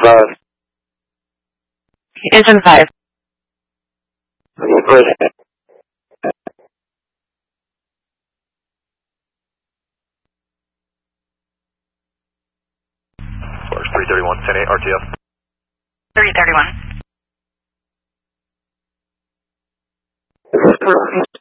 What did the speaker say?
5. Engine 5. Great. Sparks 331, 10-8, RTF. 331.